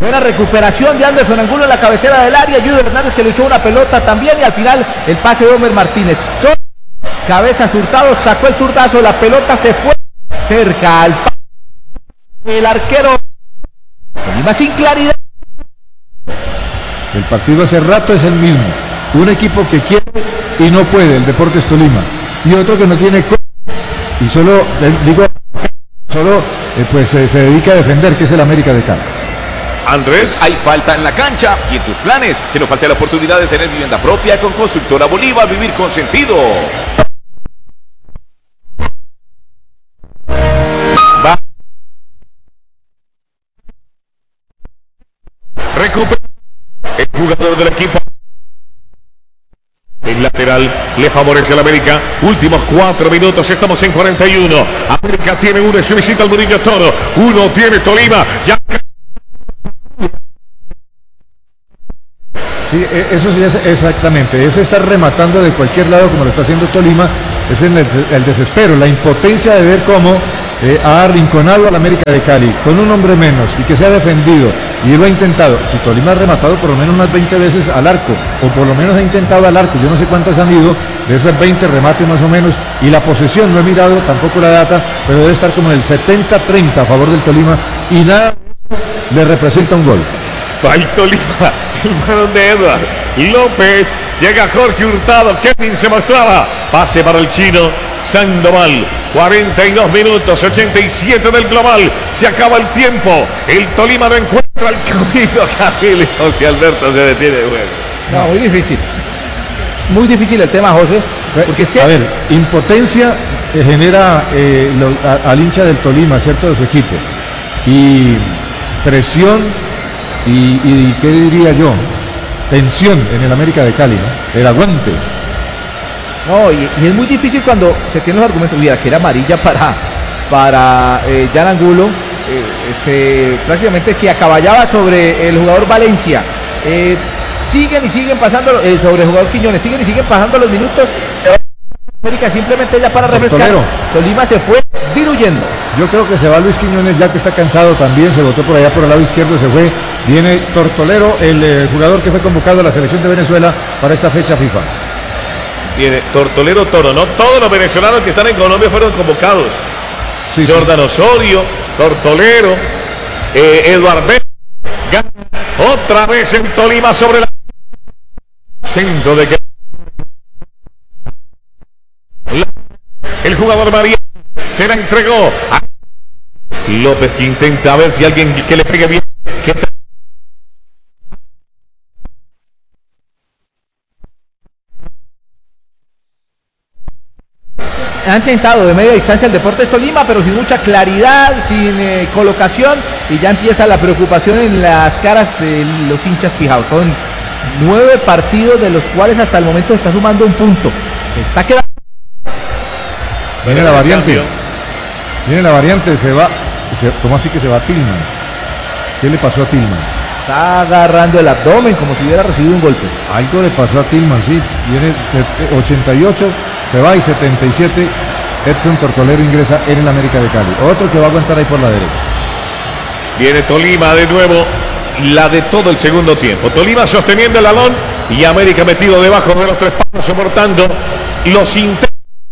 Buena recuperación de Anderson Angulo en la cabecera del área. Judo Hernández que le echó una pelota también. Y al final el pase de Homer Martínez. Cabezas Hurtado, sacó el zurdazo. La pelota se fue cerca al el arquero. Tolima sin claridad. El partido hace rato es el mismo. Un equipo que quiere y no puede, el Deportes Tolima. Y otro que no tiene y solo se dedica a defender, que es el América de Cali. Andrés, hay falta en la cancha y en tus planes que no falte la oportunidad de tener vivienda propia con Constructora Bolívar. Vivir con sentido. Recupera el jugador del equipo. El lateral le favorece al América. Últimos 4 minutos, estamos en 41. América tiene uno, se visita al Murillo Toro. Uno tiene Tolima. Ya. Sí, eso sí es exactamente. Es estar rematando de cualquier lado como lo está haciendo Tolima. Es en el desespero, la impotencia de ver cómo ha arrinconado al América de Cali con un hombre menos y que se ha defendido y lo ha intentado. Si Tolima ha rematado por lo menos unas 20 veces al arco, o por lo menos ha intentado al arco, yo no sé cuántas han ido de esas 20 remates más o menos, y la posesión no he mirado tampoco la data, pero debe estar como en el 70-30 a favor del Tolima, y nada le representa un gol. Va el Tolima, el balón de Edward López, llega Jorge Hurtado, Kevin se mostraba, pase para el chino Sandoval. 42 minutos, 87 del global, se acaba el tiempo, el Tolima no encuentra el camino. Camilo José Alberto se detiene de juego. No, muy difícil el tema, José, porque es que... A ver, impotencia genera al hincha del Tolima, ¿cierto?, de su equipo, y presión y ¿qué diría yo?, tensión en el América de Cali, ¿no?, el aguante. No, y es muy difícil cuando se tienen los argumentos. Mira, que era amarilla para Jan Angulo, prácticamente se acaballaba sobre el jugador Valencia. Siguen pasando sobre el jugador Quiñones, siguen pasando los minutos. Se va América simplemente ya para refrescar. Tolima se fue diluyendo. Yo creo que se va Luis Quiñones ya que está cansado también, se botó por allá por el lado izquierdo, se fue. Viene Tortolero, el jugador que fue convocado a la selección de Venezuela para esta fecha FIFA. Viene Tortolero Toro, no todos los venezolanos que están en Colombia fueron convocados. Sí, Jordan Osorio, Tortolero, Eduardo Vega, otra vez en Tolima sobre la centro de que el jugador María se la entregó a López, que intenta ver si alguien que le pegue bien. Han intentado de media distancia el Deportes Tolima, pero sin mucha claridad, sin colocación, y ya empieza la preocupación en las caras de los hinchas pijaos. Son 9 partidos, de los cuales hasta el momento está sumando un punto. Se está quedando. Viene la variante, se va. ¿Cómo así que se va Tillman? ¿Qué le pasó a Tillman? Está agarrando el abdomen como si hubiera recibido un golpe. Algo le pasó a Tillman, sí. Viene 88, se va, y 77 Edson Tortolero ingresa en el América de Cali. Otro que va a aguantar ahí por la derecha. Viene Tolima de nuevo, la de todo el segundo tiempo. Tolima sosteniendo el balón y América metido debajo de los 3 palos, soportando los intentos.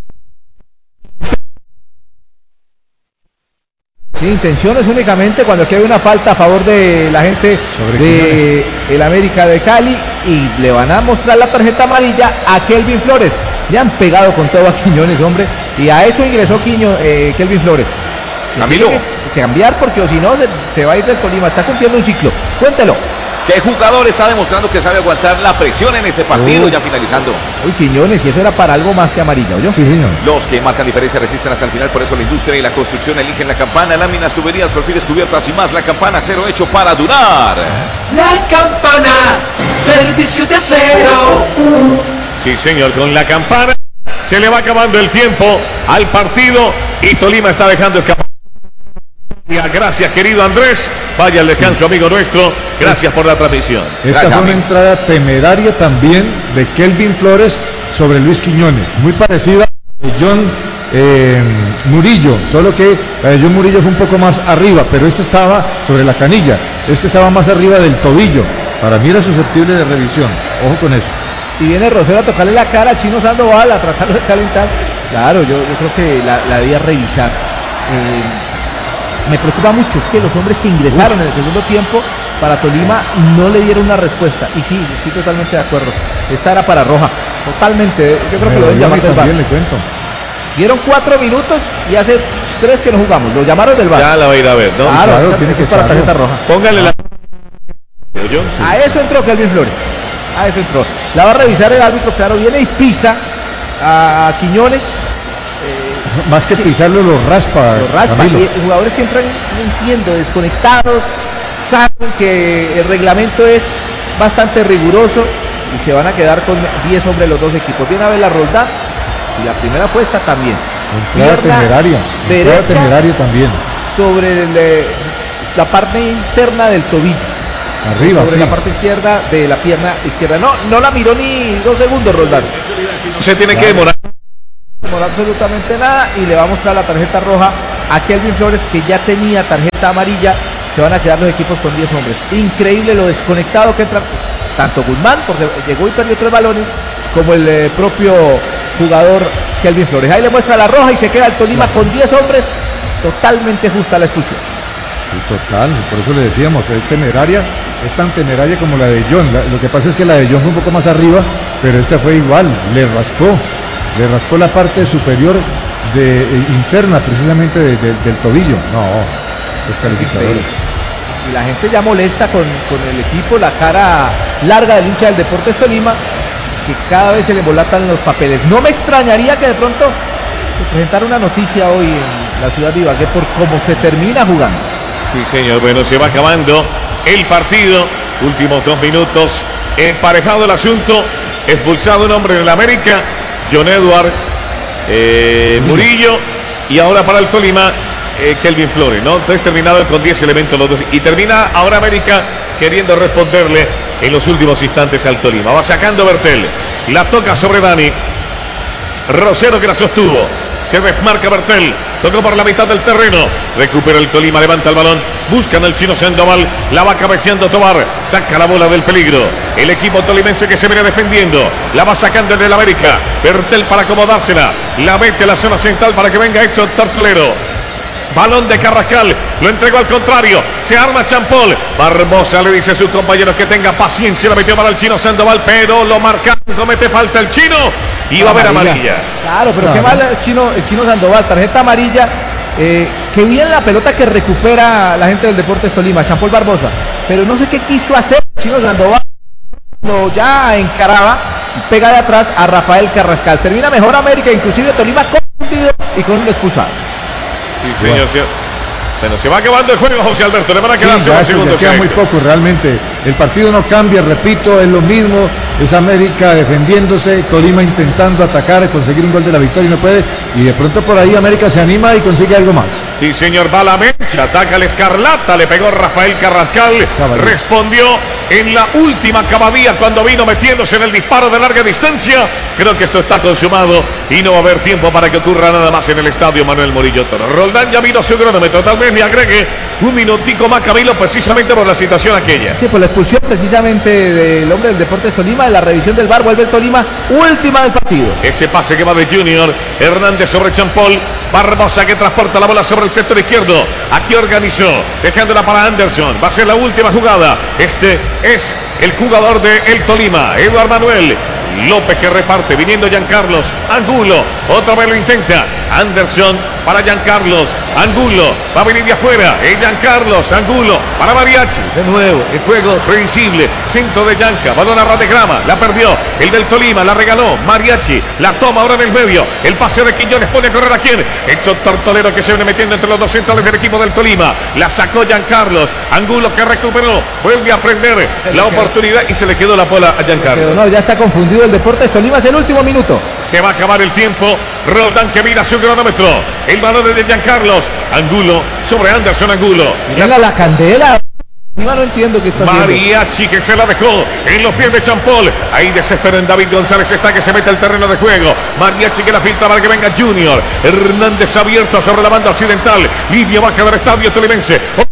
Sí, intenciones únicamente cuando aquí hay una falta a favor de la gente de el América de Cali, y le van a mostrar la tarjeta amarilla a Kelvin Flores. Le han pegado con todo a Quiñones, hombre, y a eso ingresó Kelvin Flores. Camilo, tiene que cambiar, porque o si no se va a ir del Tolima. Está cumpliendo un ciclo. Cuéntelo. ¿Qué jugador está demostrando que sabe aguantar la presión en este partido? Ya finalizando. Uy, Quiñones, y eso era para algo más que amarilla, ¿oyó? Sí, señor. Los que marcan diferencia resisten hasta el final, por eso la industria y la construcción eligen la Campana, láminas, tuberías, perfiles, cubiertas y más. La Campana, acero hecho para durar. La Campana, servicio de acero. Sí, señor, con la Campana se le va acabando el tiempo al partido y Tolima está dejando escapar. Gracias, querido Andrés. Vaya al descanso, amigo nuestro. Gracias por la transmisión. Esta fue una entrada temeraria también de Kelvin Flores sobre Luis Quiñones, muy parecida a John Murillo, solo que John Murillo fue un poco más arriba, pero este estaba sobre la canilla. este estaba más arriba del tobillo. Para mí era susceptible de revisión. Ojo con eso. Y viene Rosero a tocarle la cara al Chino Sandoval, a tratarlo de calentar. Claro, yo creo que la debía revisar. Me preocupa mucho, es que los hombres que ingresaron en el segundo tiempo para Tolima no le dieron una respuesta. Y sí, estoy totalmente de acuerdo. Esta era para Roja, totalmente. Yo creo que lo deben llamar del VAR. Le cuento. Dieron 4 minutos y hace 3 que no jugamos. Lo llamaron del VAR. Ya la va a ir a ver, ¿no? Claro, tiene que es para tarjeta roja. Póngale la... A eso entró Kelvin Flores. A eso entró. La va a revisar el árbitro, claro, viene y pisa a Quiñones. Más que pisarlo, lo raspa. Lo raspa. Camilo. Y jugadores que entran, no entiendo, desconectados, saben que el reglamento es bastante riguroso y se van a quedar con 10 hombres los dos equipos. Viene a ver la Roldán. Si la primera fue esta también. Entrada temeraria. Entrada temeraria también. Sobre la parte interna del tobillo. Arriba, sobre sí. la parte izquierda de la pierna izquierda. No la miró ni 2 segundos, Roldán. No se tiene que demorar. No demoró absolutamente nada y le va a mostrar la tarjeta roja a Kelvin Flores, que ya tenía tarjeta amarilla. Se van a quedar los equipos con 10 hombres. Increíble lo desconectado que entra tanto Guzmán, porque llegó y perdió 3 balones, como el propio jugador Kelvin Flores. Ahí le muestra la roja y se queda el Tolima con 10 hombres. Totalmente justa la expulsión. Sí, total, por eso le decíamos, es temeraria, es tan temeraria como la de John. Lo que pasa es que la de John fue un poco más arriba, pero esta fue igual, le raspó la parte superior interna precisamente del tobillo. No, descalificador. Y la gente ya molesta con el equipo, la cara larga del hincha del Deportes Tolima, que cada vez se le embolatan los papeles. No me extrañaría que de pronto se presentara una noticia hoy en la ciudad de Ibagué por cómo se termina jugando. Sí, señor. Bueno, se va acabando el partido. Últimos 2 minutos. Emparejado el asunto. Expulsado un hombre en el América. John Edward Murillo. Y ahora para el Tolima, Kelvin Flores, ¿no? Entonces terminado con 10 elementos los dos. Y termina ahora América queriendo responderle en los últimos instantes al Tolima. Va sacando Bertel. La toca sobre Dani. Rosero que la sostuvo. Se desmarca Bertel. Tocó por la mitad del terreno. Recupera el Tolima, levanta el balón. Buscan al Chino Sandoval. La va cabeceando Tobar. Saca la bola del peligro. El equipo tolimense que se viene defendiendo. La va sacando en el América. Bertel para acomodársela. La mete a la zona central para que venga Héctor Tortolero. Balón de Carrascal, lo entregó al contrario, se arma Champol, Barbosa le dice a sus compañeros que tenga paciencia, la metió para el Chino Sandoval, pero lo marca, comete falta el Chino y va a haber amarilla. Claro, pero qué mal el Chino Sandoval, tarjeta amarilla, que bien la pelota que recupera la gente del Deportes Tolima, Champol Barbosa, pero no sé qué quiso hacer el Chino Sandoval, cuando ya encaraba, pega de atrás a Rafael Carrascal, termina mejor América, inclusive Tolima confundido y con un expulsado. Sí, señor. Bueno, se va acabando el juego, José Alberto. Le van a quedar unos segundos. Queda muy poco realmente. El partido no cambia, repito, es lo mismo. Es América defendiéndose, Tolima intentando atacar, conseguir un gol de la victoria y no puede. Y de pronto por ahí América se anima y consigue algo más. Sí, señor, va la mecha, ataca el Escarlata, le pegó Rafael Carrascal, respondió en la última acabadía cuando vino metiéndose en el disparo de larga distancia. Creo que esto está consumado y no va a haber tiempo para que ocurra nada más en el estadio Manuel Murillo Toro. Roldán ya vino su cronómetro, tal vez le agregue un minutico más, Camilo, precisamente por la situación aquella. Sí, por la expulsión precisamente del hombre del Deportes Tolima, en la revisión del VAR, vuelve el Tolima, última del partido. Ese pase que va de Junior, Hernández sobre Champol, Barbosa que transporta la bola sobre el sector izquierdo, aquí organizó, dejándola para Anderson, va a ser la última jugada, este es el jugador de el Tolima, Eduardo Manuel López que reparte, viniendo Giancarlos Angulo, otra vez lo intenta, Anderson para Giancarlos Angulo, va a venir de afuera, Giancarlos Angulo para Mariachi, de nuevo, el juego previsible, centro de Gianca, balón a ras de grama, la perdió, el del Tolima, la regaló, Mariachi, la toma ahora en el medio, el pase de Quiñones pone a correr a quién, Héctor Tortolero que se viene metiendo entre los dos centrales del equipo del Tolima, la sacó Giancarlos Angulo que recuperó, vuelve a prender la oportunidad y se le quedó la bola a Giancarlos. No, ya está confundido el Deportes Tolima, es el último minuto. Se va a acabar el tiempo, Roldán que mira su cronómetro, el balón es de Giancarlos Angulo sobre Anderson Angulo. Mira la candela. No entiendo qué está haciendo. Mariachi que se la dejó en los pies de Champol. Ahí desespera en David González, está que se mete al terreno de juego. Mariachi que la filtra para que venga Junior. Hernández abierto sobre la banda occidental. Lidia baja del estadio tolimense.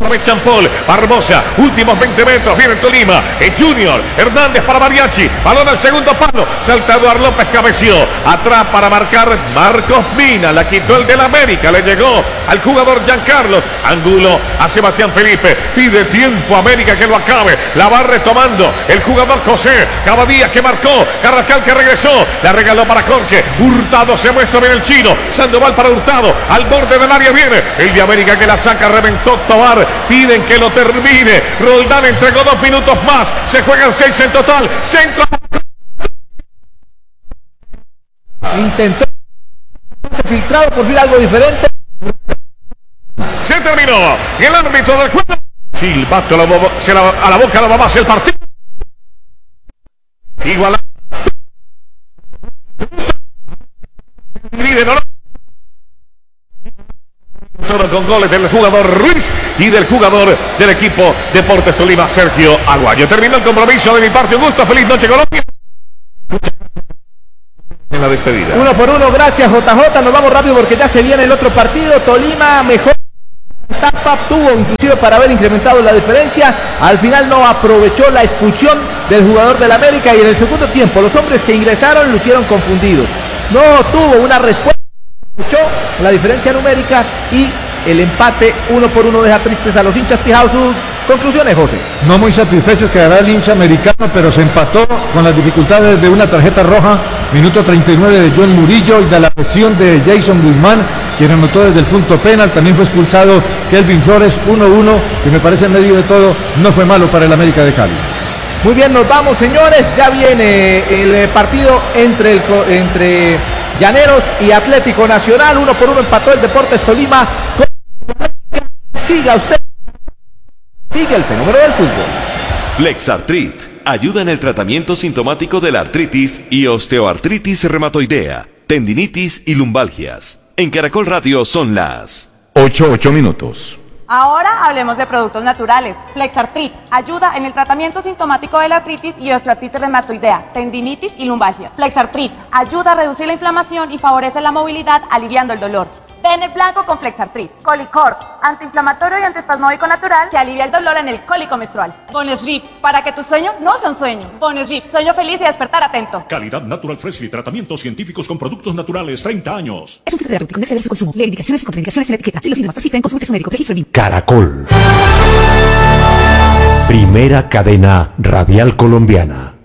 Aprovechan Paul, Barbosa, últimos 20 metros, viene Tolima, es Junior, Hernández para Mariachi, balón al segundo palo, salta Eduardo López, cabeció, atrás para marcar Marcos Mina, la quitó el del América, le llegó al jugador Giancarlos, Angulo a Sebastián Felipe, pide tiempo América que lo acabe, la va retomando el jugador José, Cavadía que marcó, Carrascal que regresó, la regaló para Jorge, Hurtado se muestra bien el chino, Sandoval para Hurtado, al borde del área viene, el de América que la saca, reventó Tobar, piden que lo termine, Roldán entregó 2 minutos más, se juegan 6 en total, centro. Intentó filtrado por fin algo diferente. Se terminó, el árbitro del juego, silbato a la boca, la va más el partido. Igual todo con goles del jugador Ruiz y del jugador del equipo Deportes Tolima, Sergio Aguayo. Terminó el compromiso de mi parte, un gusto, feliz noche Colombia. En la despedida. 1-1, gracias JJ, nos vamos rápido porque ya se viene el otro partido. Tolima mejor etapa, tuvo inclusive para haber incrementado la diferencia, al final no aprovechó la expulsión del jugador del América y en el segundo tiempo los hombres que ingresaron lucieron confundidos, no tuvo una respuesta, aprovechó la diferencia numérica y el empate 1-1 deja tristes a los hinchas tijados. Sus conclusiones, José. No muy satisfecho quedará el hincha americano, pero se empató con las dificultades de una tarjeta roja, minuto 39 de John Murillo y de la presión de Jason Guzmán, quien anotó desde el punto penal. También fue expulsado Kelvin Flores, 1-1, que me parece en medio de todo no fue malo para el América de Cali. Muy bien, nos vamos señores, ya viene el partido entre Llaneros y Atlético Nacional, 1-1 empató el Deportes Tolima. Siga usted, sigue el fenómeno del fútbol. Flexartrit ayuda en el tratamiento sintomático de la artritis y osteoartritis reumatoidea, tendinitis y lumbalgias. En Caracol Radio son las 8 minutos. Ahora hablemos de productos naturales. Flexartrit ayuda en el tratamiento sintomático de la artritis y osteoartritis reumatoidea, tendinitis y lumbalgia. Flexartrit ayuda a reducir la inflamación y favorece la movilidad, aliviando el dolor. Ven el blanco con Flexartrit. Colicort, antiinflamatorio y antiespasmódico natural que alivia el dolor en el cólico menstrual. Bonesleep, para que tu sueño no sea un sueño. Bonesleep, sueño feliz y despertar atento. Calidad Natural Freshly, tratamientos científicos con productos naturales, 30 años. Es un fitoterapéutico, no exceder su consumo. Leer indicaciones y contraindicaciones en la etiqueta. Si los síntomas persisten, consulte a su médico. Registro BIM. Caracol. Primera cadena radial colombiana.